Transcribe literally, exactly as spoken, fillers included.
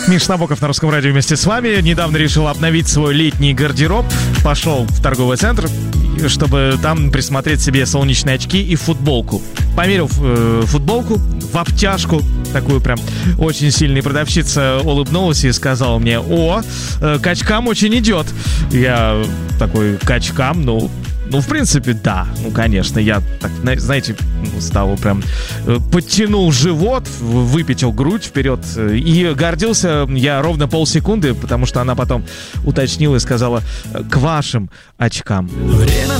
Миш Набоков на Русском радио вместе с вами. Недавно решил обновить свой летний гардероб. Пошел в торговый центр, чтобы там присмотреть себе солнечные очки и футболку. Померил э, футболку в обтяжку, такую прям очень сильная продавщица улыбнулась и сказала мне: о, э, к очкам очень идет. Я такой: к очкам? Ну, ну, в принципе, да. Ну, конечно, я, так, знаете, стал прям, э, подтянул живот, выпятил грудь вперед и гордился я ровно полсекунды, потому что она потом уточнила и сказала: к вашим очкам. Время